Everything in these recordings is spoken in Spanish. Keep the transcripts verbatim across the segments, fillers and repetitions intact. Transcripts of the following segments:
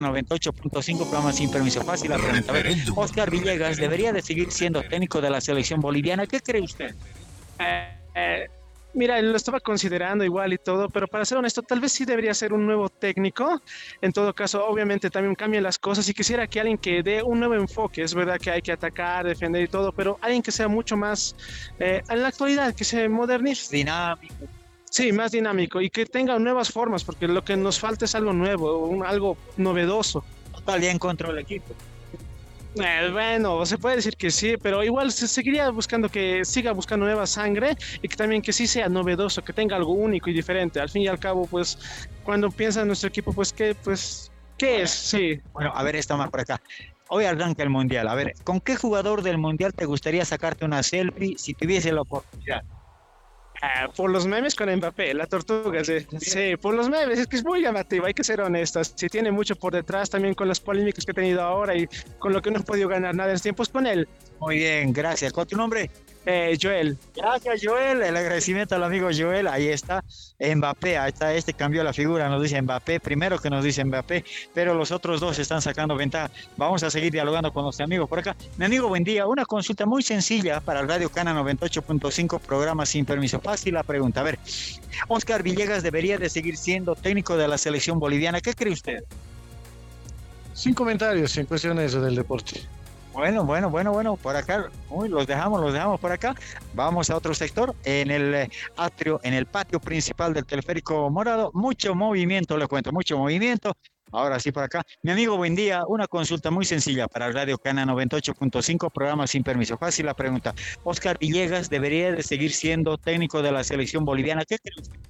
noventa y ocho punto cinco, programa sin permiso. Fácil la pregunta. A ver, Oscar Villegas debería de seguir siendo técnico de la selección boliviana. ¿Qué cree usted? Eh, eh, mira, lo estaba considerando igual y todo, pero para ser honesto, tal vez sí debería ser un nuevo técnico. En todo caso, obviamente también cambian las cosas y quisiera que alguien que dé un nuevo enfoque. Es verdad que hay que atacar, defender y todo, pero alguien que sea mucho más eh, en la actualidad, que se modernice. Dinámico. Sí, más dinámico y que tenga nuevas formas, porque lo que nos falta es algo nuevo, un, algo novedoso. Total, ya encontró el equipo. Eh, bueno, se puede decir que sí, pero igual se seguiría buscando que siga buscando nueva sangre y que también que sí sea novedoso, que tenga algo único y diferente. Al fin y al cabo, pues, cuando piensa en nuestro equipo, pues, ¿qué, pues, ¿qué es? Sí. Bueno, a ver, esto más por acá. Hoy arranca el Mundial. A ver, ¿con qué jugador del Mundial te gustaría sacarte una selfie si tuviese la oportunidad? Ah, por los memes con Mbappé, la tortuga, sí. Sí, por los memes, es que es muy llamativo, hay que ser honestos. Sí, tiene mucho por detrás también con las polémicas que ha tenido ahora y con lo que no ha podido ganar nada en los tiempos con él. Muy bien, gracias. ¿Cuál es tu nombre? Eh, Joel. Gracias, Joel. El agradecimiento al amigo Joel. Ahí está Mbappé. Ahí está, este cambió la figura. Nos dice Mbappé. Primero que nos dice Mbappé, pero los otros dos están sacando ventaja. Vamos a seguir dialogando con nuestro amigo por acá. Mi amigo, buen día. Una consulta muy sencilla para el Radio Cana noventa y ocho punto cinco, programa sin permiso. Fácil la pregunta. A ver, Oscar Villegas debería de seguir siendo técnico de la selección boliviana. ¿Qué cree usted? Sin comentarios en cuestiones del deporte. Bueno, bueno, bueno, bueno, por acá, uy, los dejamos, los dejamos por acá. Vamos a otro sector, en el eh, atrio, en el patio principal del Teleférico Morado. Mucho movimiento, le cuento, mucho movimiento. Ahora sí, por acá. Mi amigo, buen día. Una consulta muy sencilla para el Radio Cana noventa y ocho punto cinco, programa sin permiso. Fácil la pregunta. Oscar Villegas debería de seguir siendo técnico de la selección boliviana. ¿Qué cree usted?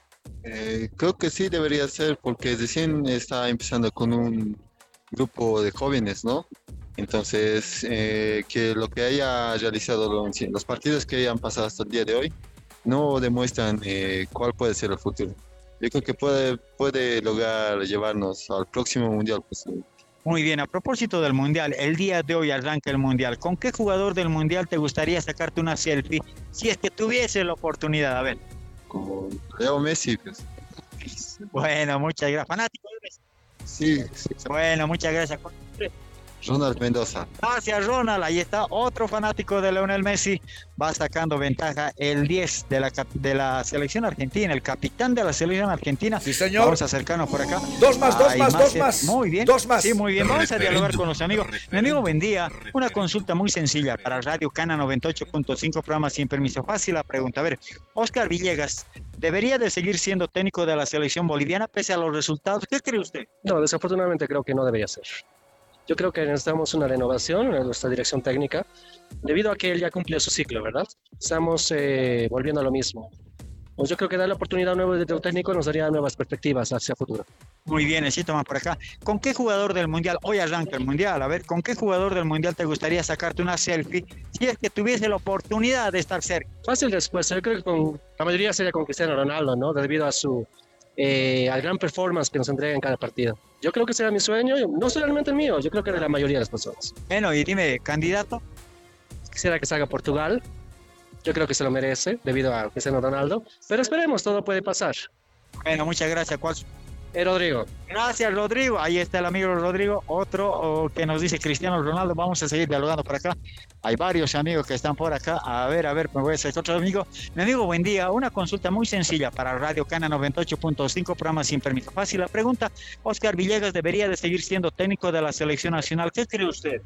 Eh, creo que sí debería ser porque recién está empezando con un grupo de jóvenes, ¿no? Entonces, eh, que lo que haya realizado, los, los partidos que hayan pasado hasta el día de hoy, no demuestran eh, cuál puede ser el futuro. Yo creo que puede, puede lograr llevarnos al próximo mundial. Pues. Muy bien, a propósito del mundial, el día de hoy arranca el mundial. ¿Con qué jugador del mundial te gustaría sacarte una selfie si es que tuviese la oportunidad? A ver. Con Leo Messi. Pues. Bueno, muchas gracias. ¿Fanático de Messi? Sí, sí. Bueno, muchas gracias. Ronald Mendoza. Gracias, Ronald. Ahí está otro fanático de Lionel Messi. Va sacando ventaja el diez de la, de la selección argentina, el capitán de la selección argentina. Sí, señor. Vamos a acercarnos por acá. Dos más, dos más, dos más. Muy bien. Dos más. Sí, muy bien. Vamos a dialogar con los amigos. Mi amigo, buen día. Una consulta muy sencilla para Radio Cana noventa y ocho punto cinco, programa sin permiso. Fácil la pregunta. A ver, Oscar Villegas, ¿debería de seguir siendo técnico de la selección boliviana pese a los resultados? ¿Qué cree usted? No, desafortunadamente creo que no debería ser. Yo creo que necesitamos una renovación en nuestra dirección técnica, debido a que él ya cumplió su ciclo, ¿verdad? Estamos eh, volviendo a lo mismo. Pues yo creo que dar la oportunidad a un nuevo director técnico nos daría nuevas perspectivas hacia el futuro. Muy bien, necesito más por acá. ¿Con qué jugador del Mundial, hoy arranca el Mundial, a ver, ¿con qué jugador del Mundial te gustaría sacarte una selfie si es que tuviese la oportunidad de estar cerca? Fácil respuesta, yo creo que con la mayoría sería con Cristiano Ronaldo, ¿no? Debido a su... Eh, al gran performance que nos entrega en cada partido. Yo creo que será mi sueño, no solamente el mío, yo creo que de la mayoría de las personas. Bueno, y dime, candidato. Quisiera que salga Portugal, yo creo que se lo merece debido a Cristiano Ronaldo, pero esperemos, todo puede pasar. Bueno, muchas gracias. ¿Cuál? Eh, Rodrigo. Gracias, Rodrigo. Ahí está el amigo Rodrigo, otro oh, que nos dice Cristiano Ronaldo. Vamos a seguir dialogando por acá. Hay varios amigos que están por acá. A ver, a ver, me voy a hacer otro amigo. Mi amigo, buen día. Una consulta muy sencilla para Radio Cana noventa y ocho punto cinco, programa sin permiso. Fácil la pregunta. Oscar Villegas debería de seguir siendo técnico de la selección nacional. ¿Qué cree usted?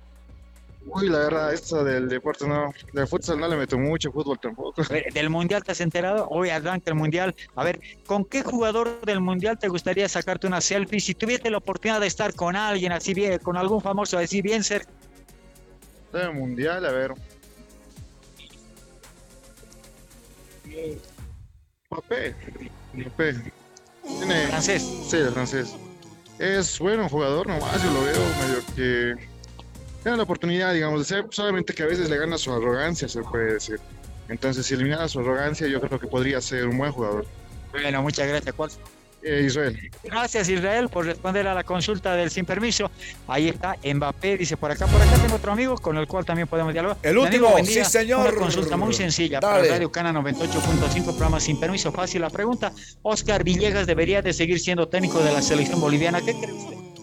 Uy, la verdad, esto del deporte no, del futsal no le meto mucho, fútbol tampoco. ¿Del Mundial te has enterado? Hoy arranca el Mundial. A ver, ¿con qué jugador del Mundial te gustaría sacarte una selfie si tuviese la oportunidad de estar con alguien así bien, con algún famoso así bien cerca? Del Mundial, a ver. Mbappé. Mbappé. Tiene... ¿Francés? Sí, el francés. Es bueno jugador nomás, yo lo veo medio que... Tiene la oportunidad, digamos, de ser, solamente que a veces le gana su arrogancia, se puede decir. Entonces, si eliminara su arrogancia, yo creo que podría ser un buen jugador. Bueno, muchas gracias. ¿Cuál? Eh, Israel. Gracias, Israel, por responder a la consulta del sin permiso. Ahí está Mbappé, dice por acá. Por acá tengo otro amigo con el cual también podemos dialogar. El último, amigo, sí, señor. Una consulta muy sencilla Dale. para Radio Cana noventa y ocho punto cinco, programa sin permiso. Fácil la pregunta. Oscar Villegas debería de seguir siendo técnico de la selección boliviana. ¿Qué cree usted?